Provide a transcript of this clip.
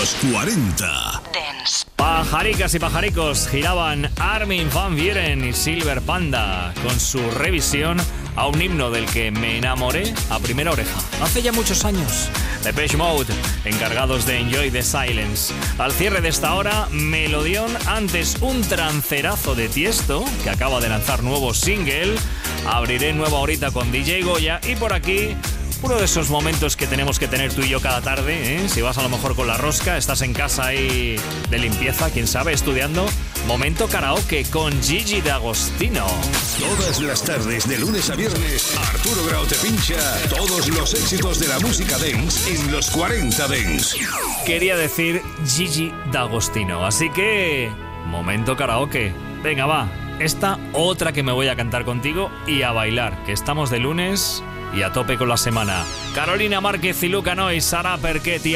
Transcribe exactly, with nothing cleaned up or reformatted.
Los cuarenta Dance. Pajaricas y pajaricos, giraban Armin van Buuren y Silver Panda con su revisión a un himno del que me enamoré a primera oreja. Hace ya muchos años. Depeche Mode, encargados de Enjoy the Silence. Al cierre de esta hora, melodión, antes un trancerazo de Tiesto, que acaba de lanzar nuevo single. Abriré nueva horita con D J Goya y por aquí uno de esos momentos que tenemos que tener tú y yo cada tarde, ¿eh? Si vas a lo mejor con la rosca, estás en casa ahí de limpieza, quién sabe, estudiando. Momento karaoke con Gigi D'Agostino. Todas las tardes, de lunes a viernes, Arturo Grau te pincha todos los éxitos de la música dance en los cuarenta Dance. Quería decir Gigi D'Agostino, así que momento karaoke. Venga, va, esta otra que me voy a cantar contigo y a bailar, que estamos de lunes y a tope con la semana. Carolina Márquez y Luca Nois, Sara Perchetti.